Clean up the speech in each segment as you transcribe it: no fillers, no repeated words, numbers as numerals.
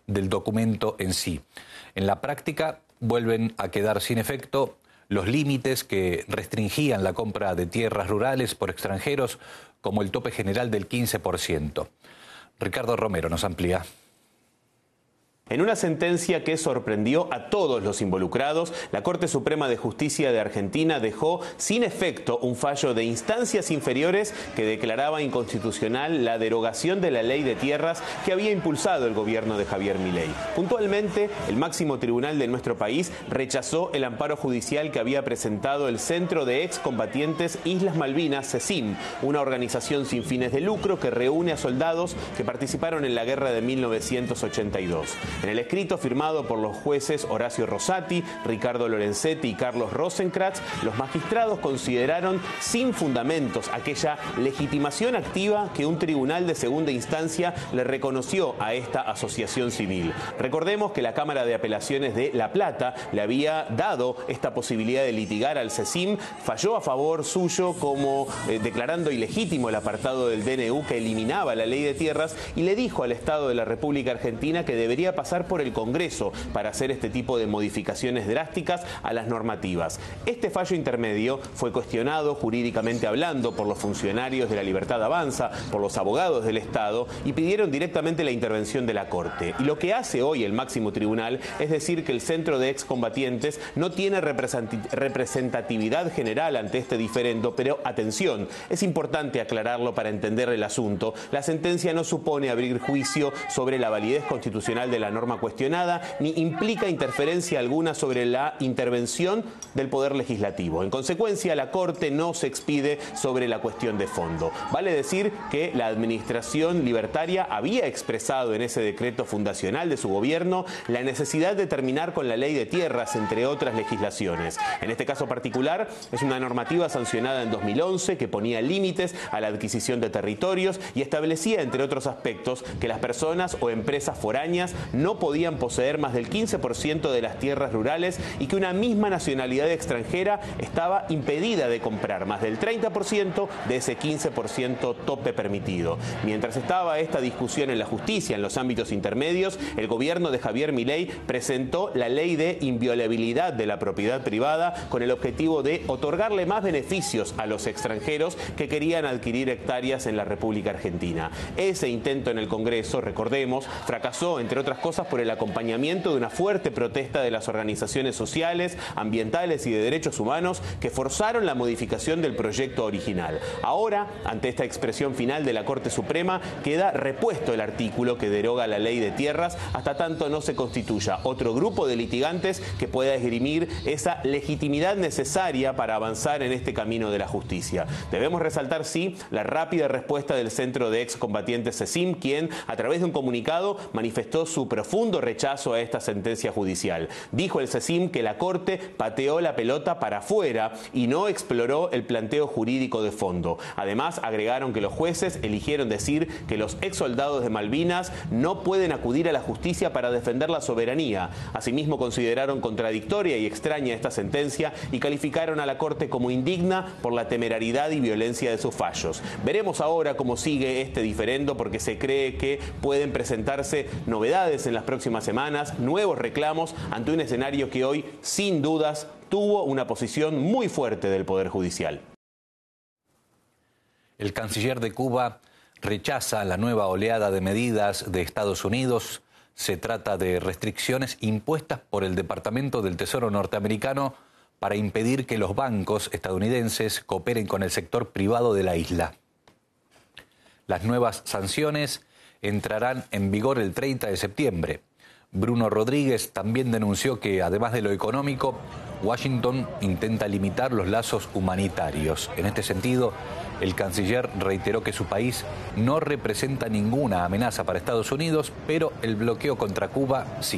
del documento en sí. En la práctica vuelven a quedar sin efecto los límites que restringían la compra de tierras rurales por extranjeros, como el tope general del 15%. Ricardo Romero nos amplía. En una sentencia que sorprendió a todos los involucrados, la Corte Suprema de Justicia de Argentina dejó sin efecto un fallo de instancias inferiores que declaraba inconstitucional la derogación de la ley de tierras que había impulsado el gobierno de Javier Milei. Puntualmente, el máximo tribunal de nuestro país rechazó el amparo judicial que había presentado el Centro de Excombatientes Islas Malvinas, CECIM, una organización sin fines de lucro que reúne a soldados que participaron en la guerra de 1982. En el escrito firmado por los jueces Horacio Rosati, Ricardo Lorenzetti y Carlos Rosenkrantz, los magistrados consideraron sin fundamentos aquella legitimación activa que un tribunal de segunda instancia le reconoció a esta asociación civil. Recordemos que la Cámara de Apelaciones de La Plata le había dado esta posibilidad de litigar al CECIM, falló a favor suyo como declarando ilegítimo el apartado del DNU que eliminaba la ley de tierras y le dijo al Estado de la República Argentina que debería pasar por el Congreso para hacer este tipo de modificaciones drásticas a las normativas. Este fallo intermedio fue cuestionado jurídicamente hablando por los funcionarios de La Libertad Avanza, por los abogados del Estado y pidieron directamente la intervención de la Corte. Y lo que hace hoy el máximo tribunal es decir que el Centro de Excombatientes no tiene representatividad general ante este diferendo, pero atención, es importante aclararlo para entender el asunto. La sentencia no supone abrir juicio sobre la validez constitucional de la norma cuestionada, ni implica interferencia alguna sobre la intervención del Poder Legislativo. En consecuencia, la Corte no se expide sobre la cuestión de fondo. Vale decir que la administración libertaria había expresado en ese decreto fundacional de su gobierno la necesidad de terminar con la ley de tierras, entre otras legislaciones. En este caso particular, es una normativa sancionada en 2011 que ponía límites a la adquisición de territorios y establecía, entre otros aspectos, que las personas o empresas foráneas no podían poseer más del 15% de las tierras rurales y que una misma nacionalidad extranjera estaba impedida de comprar más del 30% de ese 15% tope permitido. Mientras estaba esta discusión en la justicia en los ámbitos intermedios, el gobierno de Javier Milei presentó la ley de inviolabilidad de la propiedad privada con el objetivo de otorgarle más beneficios a los extranjeros que querían adquirir hectáreas en la República Argentina. Ese intento en el Congreso, recordemos, fracasó entre otras cosas por el acompañamiento de una fuerte protesta de las organizaciones sociales, ambientales y de derechos humanos que forzaron la modificación del proyecto original. Ahora, ante esta expresión final de la Corte Suprema, queda repuesto el artículo que deroga la ley de tierras hasta tanto no se constituya otro grupo de litigantes que pueda esgrimir esa legitimidad necesaria para avanzar en este camino de la justicia. Debemos resaltar, sí, la rápida respuesta del Centro de Excombatientes CECIM, quien, a través de un comunicado, manifestó su profundo rechazo a esta sentencia judicial. Dijo el CECIM que la Corte pateó la pelota para afuera y no exploró el planteo jurídico de fondo. Además, agregaron que los jueces eligieron decir que los exsoldados de Malvinas no pueden acudir a la justicia para defender la soberanía. Asimismo, consideraron contradictoria y extraña esta sentencia y calificaron a la Corte como indigna por la temerariedad y violencia de sus fallos. Veremos ahora cómo sigue este diferendo porque se cree que pueden presentarse novedades en las próximas semanas, nuevos reclamos ante un escenario que hoy, sin dudas, tuvo una posición muy fuerte del Poder Judicial. El canciller de Cuba rechaza la nueva oleada de medidas de Estados Unidos. Se trata de restricciones impuestas por el Departamento del Tesoro norteamericano para impedir que los bancos estadounidenses cooperen con el sector privado de la isla. Las nuevas sanciones entrarán en vigor el 30 de septiembre. Bruno Rodríguez también denunció que, además de lo económico, Washington intenta limitar los lazos humanitarios. En este sentido, el canciller reiteró que su país no representa ninguna amenaza para Estados Unidos, pero el bloqueo contra Cuba sí.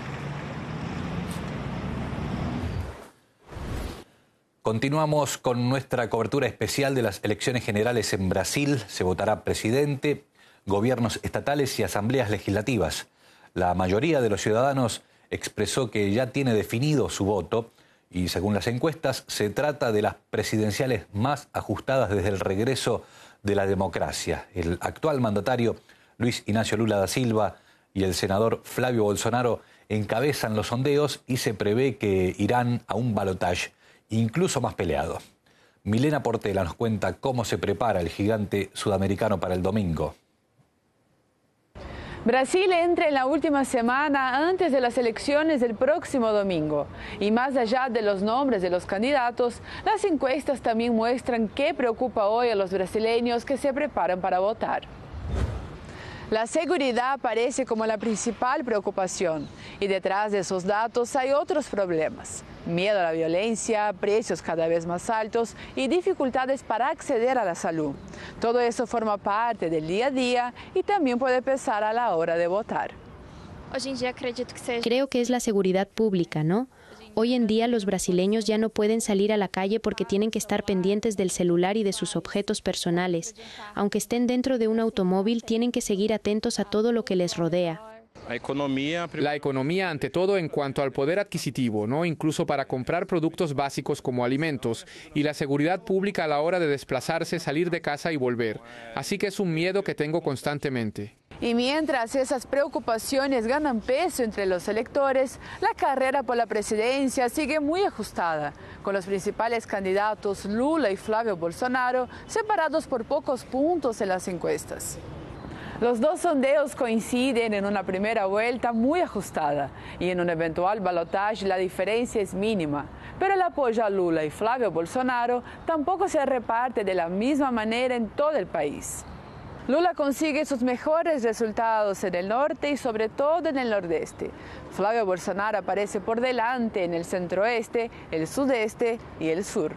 Continuamos con nuestra cobertura especial de las elecciones generales en Brasil. Se votará presidente, gobiernos estatales y asambleas legislativas. La mayoría de los ciudadanos expresó que ya tiene definido su voto y, según las encuestas, se trata de las presidenciales más ajustadas desde el regreso de la democracia. El actual mandatario, Luis Ignacio Lula da Silva, y el senador Flavio Bolsonaro encabezan los sondeos y se prevé que irán a un balotaje incluso más peleado. Milena Portela nos cuenta cómo se prepara el gigante sudamericano para el domingo. Brasil entra en la última semana antes de las elecciones del próximo domingo. Y más allá de los nombres de los candidatos, las encuestas también muestran qué preocupa hoy a los brasileños que se preparan para votar. La seguridad aparece como la principal preocupación y detrás de esos datos hay otros problemas. Miedo a la violencia, precios cada vez más altos y dificultades para acceder a la salud. Todo eso forma parte del día a día y también puede pesar a la hora de votar. Creo que es la seguridad pública, ¿no? Hoy en día los brasileños ya no pueden salir a la calle porque tienen que estar pendientes del celular y de sus objetos personales. Aunque estén dentro de un automóvil, tienen que seguir atentos a todo lo que les rodea. La economía ante todo en cuanto al poder adquisitivo, ¿no? Incluso para comprar productos básicos como alimentos, y la seguridad pública a la hora de desplazarse, salir de casa y volver. Así que es un miedo que tengo constantemente. Y mientras esas preocupaciones ganan peso entre los electores, la carrera por la presidencia sigue muy ajustada, con los principales candidatos Lula y Flavio Bolsonaro separados por pocos puntos en las encuestas. Los dos sondeos coinciden en una primera vuelta muy ajustada y en un eventual balotaje la diferencia es mínima, pero el apoyo a Lula y Flavio Bolsonaro tampoco se reparte de la misma manera en todo el país. Lula consigue sus mejores resultados en el norte y sobre todo en el nordeste. Flavio Bolsonaro aparece por delante en el centro-oeste, el sudeste y el sur.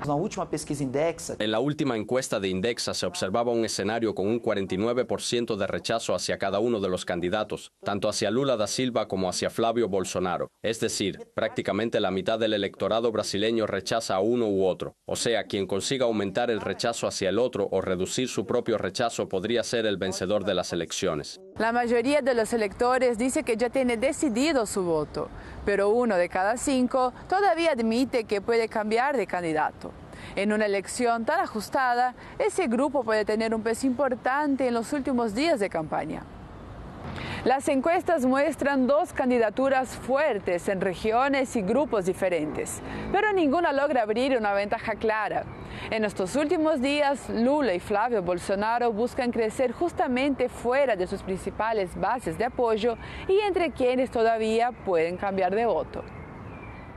En la última encuesta de Indexa se observaba un escenario con un 49% de rechazo hacia cada uno de los candidatos, tanto hacia Lula da Silva como hacia Flavio Bolsonaro. Es decir, prácticamente la mitad del electorado brasileño rechaza a uno u otro. O sea, quien consiga aumentar el rechazo hacia el otro o reducir su propio rechazo podría ser el vencedor de las elecciones. La mayoría de los electores dice que ya tiene decidido su voto, pero 1 de cada 5 todavía admite que puede cambiar de candidato. En una elección tan ajustada, ese grupo puede tener un peso importante en los últimos días de campaña. Las encuestas muestran dos candidaturas fuertes en regiones y grupos diferentes, pero ninguna logra abrir una ventaja clara. En estos últimos días, Lula y Flavio Bolsonaro buscan crecer justamente fuera de sus principales bases de apoyo y entre quienes todavía pueden cambiar de voto.